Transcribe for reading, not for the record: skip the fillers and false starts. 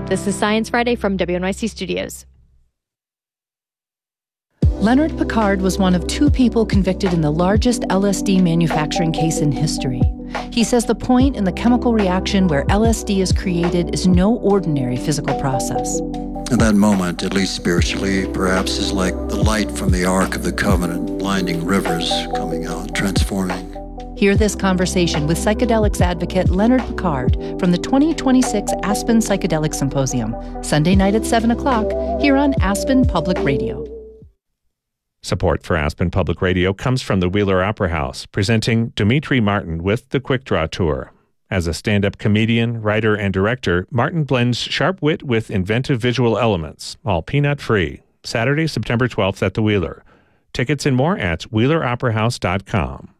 This is Science Friday from WNYC Studios. Leonard Pickard was one of 2 people convicted in the largest LSD manufacturing case in history. He says the point in the chemical reaction where LSD is created is no ordinary physical process. And that moment, at least spiritually, perhaps is like the light from the Ark of the Covenant, blinding rivers coming out, transforming. Hear this conversation with psychedelics advocate Leonard Pickard from the 2026 Aspen Psychedelic Symposium, Sunday night at 7 o'clock, here on Aspen Public Radio. Support for Aspen Public Radio comes from the Wheeler Opera House, presenting Demetri Martin with the Quick Draw Tour. As a stand-up comedian, writer, and director, Martin blends sharp wit with inventive visual elements, all peanut-free. Saturday, September 12th at the Wheeler. Tickets and more at WheelerOperaHouse.com.